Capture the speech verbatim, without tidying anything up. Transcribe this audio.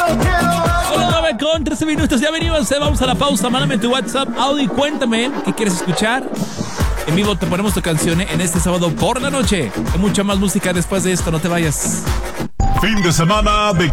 Hola, nueve con trece minutos, ya venimos, eh, vamos a la pausa. Mándame tu WhatsApp, audio y cuéntame qué quieres escuchar. En vivo te ponemos tu canción en este sábado por la noche. Hay mucha más música después de esto, no te vayas. Fin de semana de